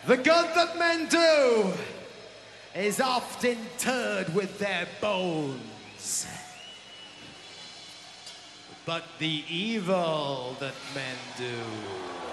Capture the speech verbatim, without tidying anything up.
The good that men do is oft interred with their bones. But the evil that men do